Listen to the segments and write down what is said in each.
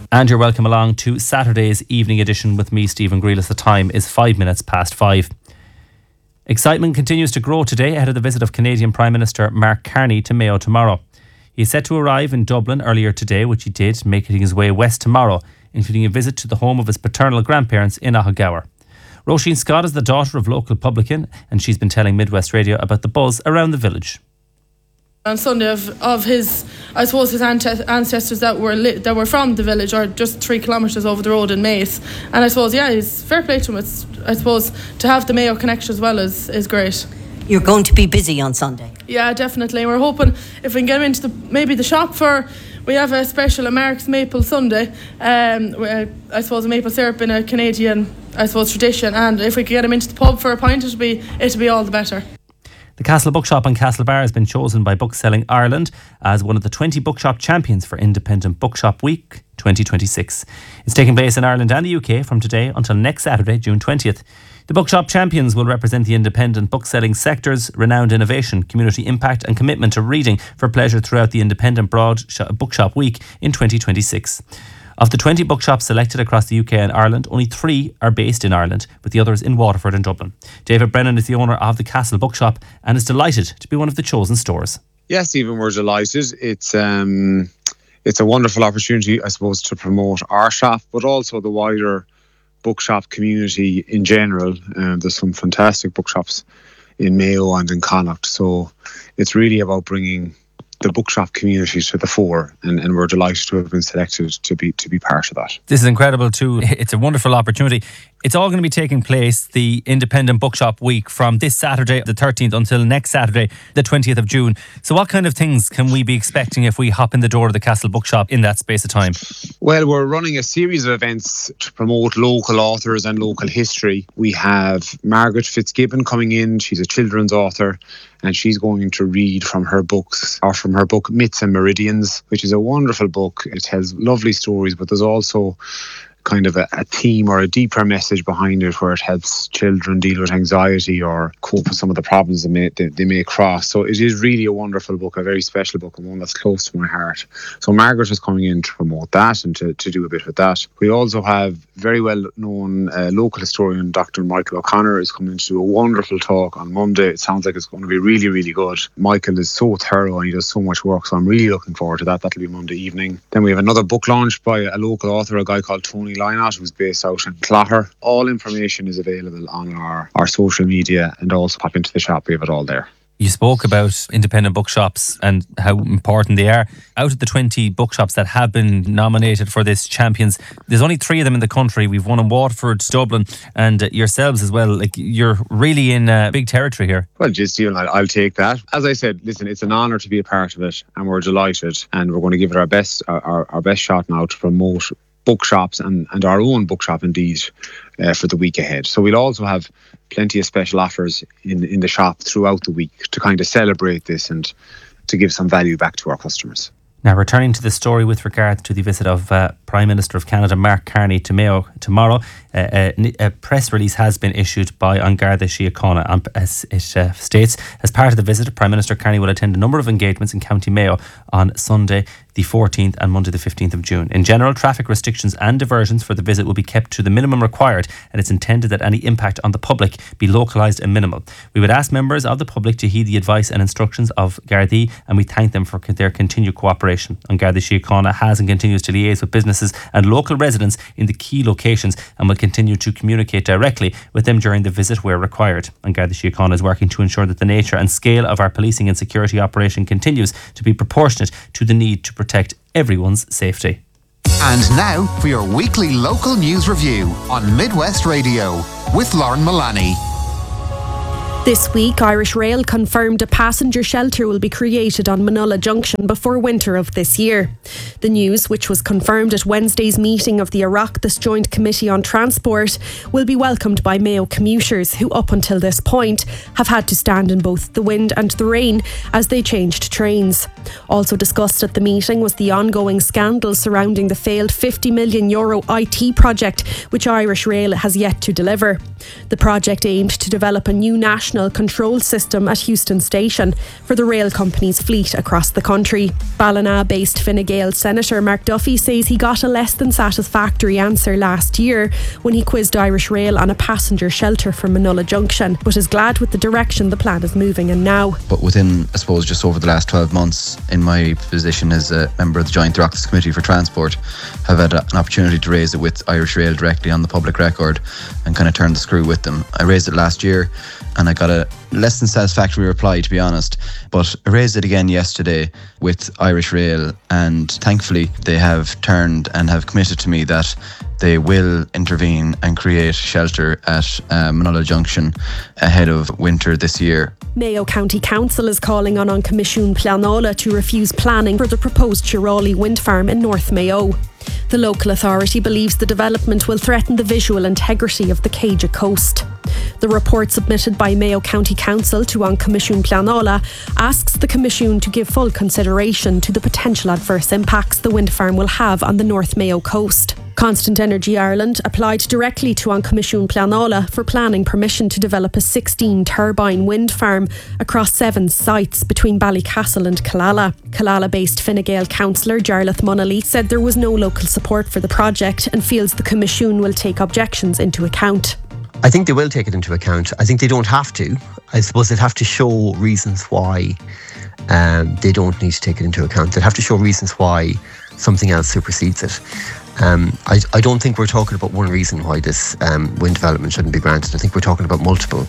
And you're welcome along to Saturday's evening edition with me, Stephen Grealis. The time is 5 minutes past 5. Excitement continues to grow today ahead of the visit of Canadian Prime Minister Mark Carney to Mayo tomorrow. He is set to arrive in Dublin earlier today, which he did, making his way west tomorrow, including a visit to the home of his paternal grandparents in Ahagower. Roisin Scott is the daughter of local publican, and she's been telling Midwest Radio about the buzz around the village. On Sunday of his, I suppose, his ancestors that were from the village, or just 3 kilometres over the road in Mace. And I suppose, it's fair play to him. It's, I suppose, to have the Mayo connection as well is great. You're going to be busy on Sunday. Yeah, definitely. We're hoping if we can get him into maybe the shop we have a special, a Mark's Maple Sunday. I suppose a maple syrup in a Canadian, I suppose, tradition. And if we could get him into the pub for a pint, it'd be all the better. The Castle Bookshop on Castlebar has been chosen by Bookselling Ireland as one of the 20 bookshop champions for Independent Bookshop Week 2026. It's taking place in Ireland and the UK from today until next Saturday, June 20th. The bookshop champions will represent the independent bookselling sector's renowned innovation, community impact and commitment to reading for pleasure throughout the Independent Bookshop Week in 2026. Of the 20 bookshops selected across the UK and Ireland, only 3 are based in Ireland, with the others in Waterford and Dublin. David Brennan is the owner of the Castle Bookshop and is delighted to be one of the chosen stores. Yes, Stephen, we're delighted. It's a wonderful opportunity, I suppose, to promote our shop, but also the wider bookshop community in general. There's some fantastic bookshops in Mayo and in Connacht, so it's really about bringing the bookshop community to the fore, and we're delighted to have been selected to be part of that. This is incredible too. It's a wonderful opportunity. It's all going to be taking place, the Independent Bookshop Week, from this Saturday, the 13th, until next Saturday, the 20th of June. So what kind of things can we be expecting if we hop in the door of the Castle Bookshop in that space of time? Well, we're running a series of events to promote local authors and local history. We have Margaret Fitzgibbon coming in. She's a children's author, and she's going to read from her book Myths and Meridians, which is a wonderful book. It tells lovely stories, but there's also kind of a theme or a deeper message behind it, where it helps children deal with anxiety or cope with some of the problems they may cross. So it is really a wonderful book, a very special book, and one that's close to my heart. So Margaret is coming in to promote that and to do a bit with that. We also have very well known local historian Dr. Michael O'Connor is coming to do a wonderful talk on Monday. It sounds like it's going to be really, really good. Michael is so thorough and he does so much work, so I'm really looking forward to that. That'll be Monday evening. Then we have another book launch by a local author, a guy called Tony Lynott, who's based out in Clogher. All information is available on our social media, and also pop into the shop. We have it all there. You spoke about independent bookshops and how important they are. Out of the 20 bookshops that have been nominated for this champions, there's only 3 of them in the country. We've one in Waterford, Dublin, and yourselves as well. Like, you're really in big territory here. Well, just Stephen, I'll take that. As I said, listen, it's an honour to be a part of it, and we're delighted, and we're going to give it our best shot now to promote bookshops and our own bookshop indeed for the week ahead. So we'll also have plenty of special offers in the shop throughout the week to kind of celebrate this and to give some value back to our customers. Now, returning to the story with regard to the visit of Prime Minister of Canada Mark Carney to Mayo tomorrow, a press release has been issued by An Garda Síochána. As it states, as part of the visit, Prime Minister Carney will attend a number of engagements in County Mayo on Sunday the 14th and Monday the 15th of June. In general, traffic restrictions and diversions for the visit will be kept to the minimum required, and it's intended that any impact on the public be localised and minimal. We would ask members of the public to heed the advice and instructions of Gardaí, and we thank them for their continued cooperation. An Garda Síochána has and continues to liaise with businesses and local residents in the key locations, and will continue to communicate directly with them during the visit where required. An Garda Síochána is working to ensure that the nature and scale of our policing and security operation continues to be proportionate to the need to protect everyone's safety. And now for your weekly local news review on Midwest Radio with Lauren Mullaney. This week, Irish Rail confirmed a passenger shelter will be created on Manola Junction before winter of this year. The news, which was confirmed at Wednesday's meeting of the Oireachtas Joint Committee on Transport, will be welcomed by Mayo commuters who up until this point have had to stand in both the wind and the rain as they changed trains. Also discussed at the meeting was the ongoing scandal surrounding the failed €50 million IT project which Irish Rail has yet to deliver. The project aimed to develop a new national national control system at Houston Station for the rail company's fleet across the country. Ballina-based Fine Gael Senator Mark Duffy says he got a less than satisfactory answer last year when he quizzed Irish Rail on a passenger shelter for Manola Junction, but is glad with the direction the plan is moving in now. But within, I suppose, just over the last 12 months, in my position as a member of the Joint Oireachtas Committee for Transport, have had an opportunity to raise it with Irish Rail directly on the public record and kind of turn the screw with them. I raised it last year and I got a less than satisfactory reply, to be honest, but I raised it again yesterday with Irish Rail, and thankfully they have turned and have committed to me that they will intervene and create shelter at Manola Junction ahead of winter this year. Mayo County Council is calling on Comisiún Pleanála to refuse planning for the proposed Chirali wind farm in North Mayo. The local authority believes the development will threaten the visual integrity of the Céide coast. The report submitted by Mayo County Council to Comisiún Pleanála asks the Comisiún to give full consideration to the potential adverse impacts the wind farm will have on the North Mayo coast. Constant Energy Ireland applied directly to Comisiún Pleanála for planning permission to develop a 16-turbine wind farm across 7 sites between Ballycastle and Killala. Killala-based Fine Gael councillor Jarlath Munnelly said there was no local support for the project and feels the Comisiún will take objections into account. I think they will take it into account. I think they don't have to. I suppose they'd have to show reasons why they don't need to take it into account. They'd have to show reasons why something else supersedes it. I don't think we're talking about one reason why this wind development shouldn't be granted. I think we're talking about multiple.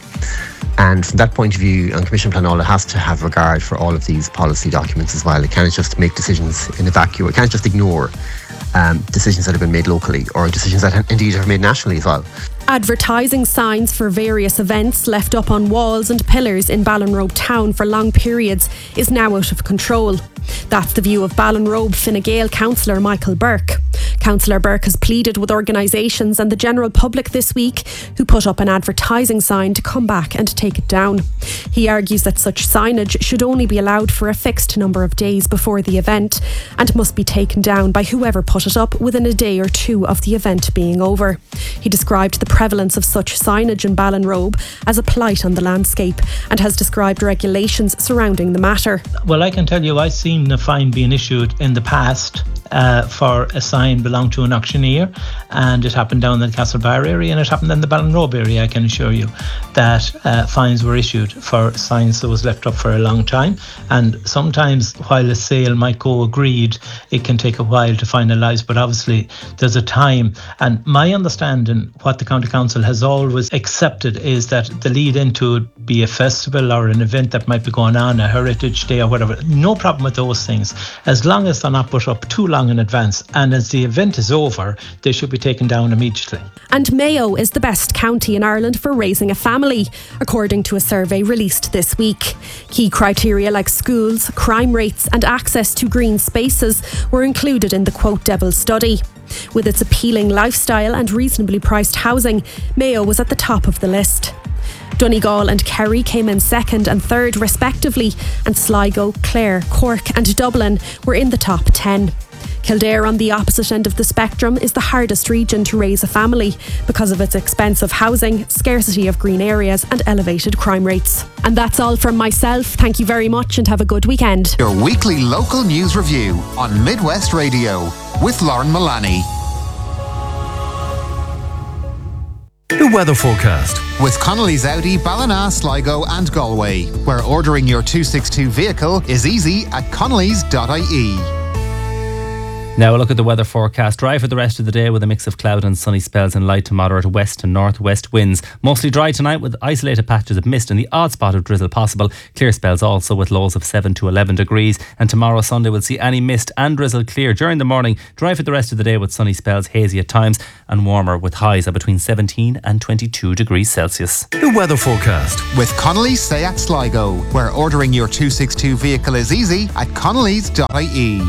And from that point of view, Comisiún Pleanála has to have regard for all of these policy documents as well. It can't just make decisions in a vacuum. It can't just ignore decisions that have been made locally or decisions that indeed are made nationally as well. Advertising signs for various events left up on walls and pillars in Ballinrobe town for long periods is now out of control. That's the view of Ballinrobe Fine Gael councillor Michael Burke. Councillor Burke has pleaded with organisations and the general public this week who put up an advertising sign to come back and take it down. He argues that such signage should only be allowed for a fixed number of days before the event and must be taken down by whoever put it up within a day or two of the event being over. He described the prevalence of such signage in Ballinrobe as a blight on the landscape and has described regulations surrounding the matter. Well, I can tell you I've seen a fine being issued in the past for a sign belonging to an auctioneer, and it happened down in the Castlebar area and it happened in the Ballinrobe area. I can assure you that fines were issued for signs that was left up for a long time, and sometimes while a sale might go agreed, it can take a while to finalise, but obviously there's a time. And my understanding, what the County Council has always accepted, is that the lead into it be a festival or an event that might be going on, a heritage day or whatever, no problem with those things, as long as they're not put up too long in advance, and as the event is over, they should be taken down immediately. And Mayo is the best county in Ireland for raising a family, according to a survey released this week. Key criteria like schools, crime rates and access to green spaces were included in the Quote Devil study. With its appealing lifestyle and reasonably priced housing, Mayo was at the top of the list. Donegal and Kerry came in second and third respectively, and Sligo, Clare, Cork and Dublin were in the top 10. Kildare, on the opposite end of the spectrum, is the hardest region to raise a family because of its expensive housing, scarcity of green areas and elevated crime rates. And that's all from myself. Thank you very much and have a good weekend. Your weekly local news review on Midwest Radio with Lauren Mullaney. The weather forecast with Connolly's Audi, Ballina, Sligo and Galway, where ordering your 262 vehicle is easy at connellys.ie. Now a look at the weather forecast. Dry for the rest of the day with a mix of cloud and sunny spells and light to moderate west and northwest winds. Mostly dry tonight with isolated patches of mist and the odd spot of drizzle possible. Clear spells also with lows of 7 to 11 degrees. And tomorrow Sunday we'll see any mist and drizzle clear during the morning. Dry for the rest of the day with sunny spells, hazy at times, and warmer with highs of between 17 and 22 degrees Celsius. The weather forecast with Connolly's Seat Sligo, where ordering your 262 vehicle is easy at connellys.ie.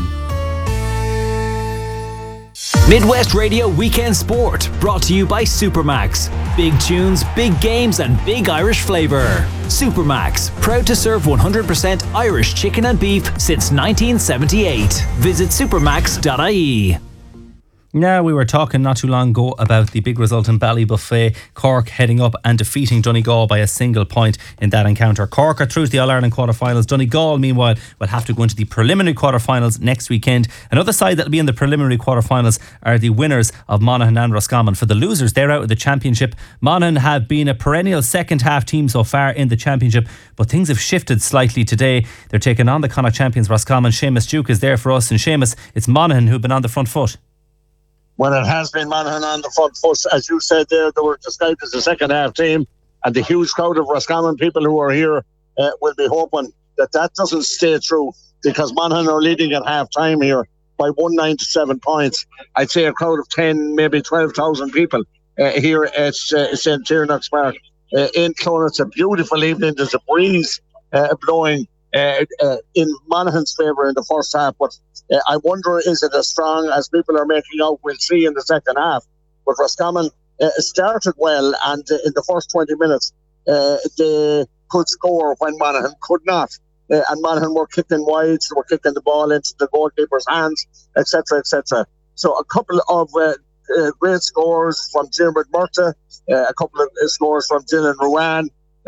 Midwest Radio Weekend Sport, brought to you by Supermax. Big tunes, big games and big Irish flavour. Supermax, proud to serve 100% Irish chicken and beef since 1978. Visit supermax.ie. Now, we were talking not too long ago about the big result in Ballybuffet. Cork heading up and defeating Donegal by a single point in that encounter. Cork are through to the All-Ireland quarterfinals. Donegal, meanwhile, will have to go into the preliminary quarterfinals next weekend. Another side that will be in the preliminary quarterfinals are the winners of Monaghan and Roscommon. For the losers, they're out of the championship. Monaghan have been a perennial second half team so far in the championship, but things have shifted slightly today. They're taking on the Connacht champions Roscommon. Seamus Duke is there for us, and Seamus, it's Monaghan who've been on the front foot. Well, it has been Monaghan on the front foot. As you said there, they were described as a second half team, and the huge crowd of Roscommon people who are here will be hoping that doesn't stay true, because Monaghan are leading at half time here by 197 points. I'd say a crowd of 10, maybe 12,000 people here at St. Tiernack's Park in Clonard. It's a beautiful evening. There's a breeze blowing in Monaghan's favour in the first half, but I wonder, is it as strong as people are making out? We'll see in the second half. But Roscommon started well, and in the first 20 minutes they could score when Monaghan could not, and Monaghan were kicking wide, so were kicking the ball into the goalkeeper's hands, etc., etc. So a couple of great scores from Diarmuid Murtagh, a couple of scores from Dylan Ruane,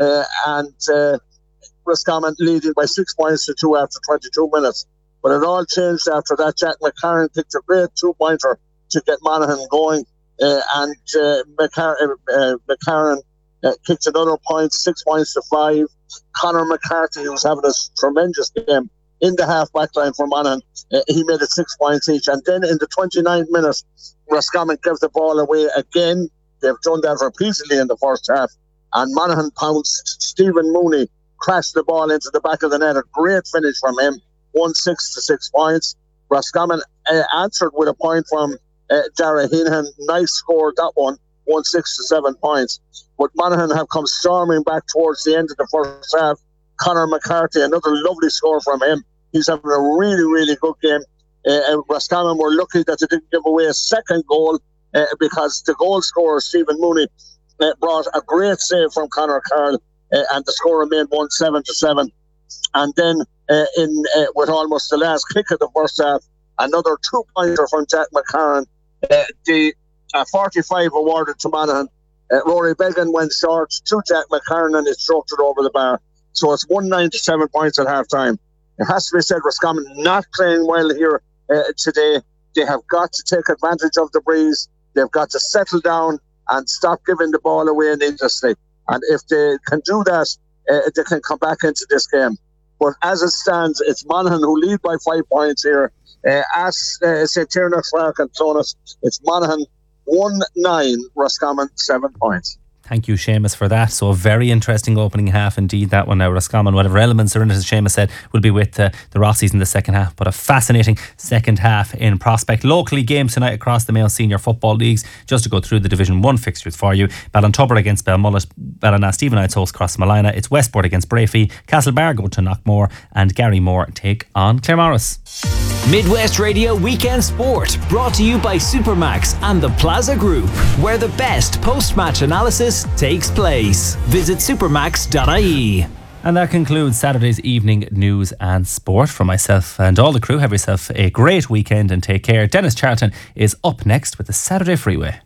and Roscommon leading by 6 points to 2 after 22 minutes. But it all changed after that. Jack McCarron kicked a great 2-pointer to get Monaghan going, and McCarron kicked another point, 6 points to 5. Conor McCarthy, who was having a tremendous game in the half-back line for Monaghan, he made it 6 points each. And then in the 29th minute, Roscommon gave the ball away again. They've done that repeatedly in the first half. And Monaghan pounced. Stephen Mooney crashed the ball into the back of the net. A great finish from him. 1-6 to 6 points. Roscommon answered with a point from Dara Heenan. Nice score, that one. 1-6 to 7 points. But Monaghan have come storming back towards the end of the first half. Conor McCarthy, another lovely score from him. He's having a really, really good game. Roscommon were lucky that they didn't give away a second goal because the goal scorer, Stephen Mooney, brought a great save from Conor Carl, and the score remained 1-7 to 7. And then with almost the last kick of the first half, another 2-pointer from Jack McCarron. The 45 awarded to Monaghan. Rory Beggan went short to Jack McCarron, and it stroked it over the bar. So it's 197 points at half time. It has to be said, Roscommon not playing well here today. They have got to take advantage of the breeze. They've got to settle down and stop giving the ball away needlessly. And if they can do that, they can come back into this game. But as it stands, it's Monaghan who lead by 5 points here. At St. Tiernack's Park and Clonard, it's Monaghan 1-9, Roscommon 7 points. Thank you, Seamus, for that. So a very interesting opening half indeed, that one. Now Roscommon, whatever elements are in it, as Seamus said, will be with the Rossies in the second half. But a fascinating second half in prospect. Locally, games tonight across the Mayo Senior Football Leagues. Just to go through the Division 1 fixtures for you. Ballintubber against Belmullet. Ballina Stephenites host Crossmalina. It's Westport against Brafey. Castlebar go to Knockmore. And Garrymore take on Claremorris. Midwest Radio Weekend Sport, brought to you by Supermax and the Plaza Group, where the best post-match analysis takes place. Visit supermax.ie. And that concludes Saturday's evening news and sport. For myself and all the crew, have yourself a great weekend and take care. Dennis Charlton is up next with the Saturday Freeway.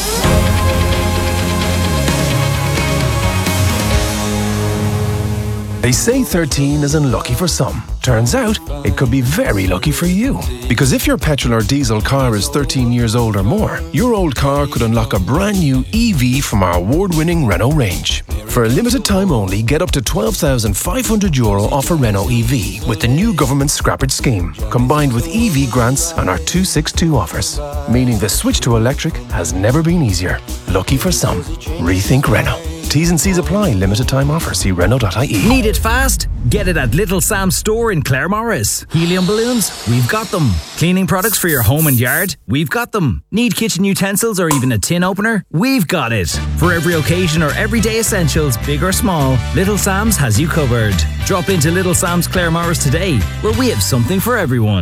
They say 13 is unlucky for some. Turns out, it could be very lucky for you. Because if your petrol or diesel car is 13 years old or more, your old car could unlock a brand new EV from our award-winning Renault range. For a limited time only, get up to €12,500 off a Renault EV with the new government scrappage scheme, combined with EV grants and our 262 offers. Meaning the switch to electric has never been easier. Lucky for some. Rethink Renault. T's and C's apply. Limited time offer. See Renault.ie. Need it fast? Get it at Little Sam's store in Claremorris. Helium balloons? We've got them. Cleaning products for your home and yard? We've got them. Need kitchen utensils or even a tin opener? We've got it. For every occasion or everyday essentials, big or small, Little Sam's has you covered. Drop into Little Sam's Claremorris today, where we have something for everyone.